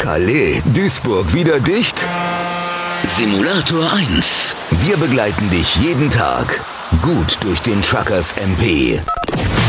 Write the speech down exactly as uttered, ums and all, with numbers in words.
Calais, Duisburg wieder dicht? Simulator eins. Wir begleiten dich jeden Tag gut durch den Truckers M P.